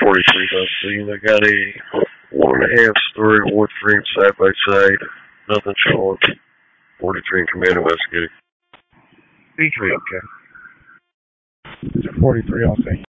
43 bus scene. I got a 1.5 story wood frame side by side. Nothing showing. 43 in command investigating. B3, okay. 43, I'll say.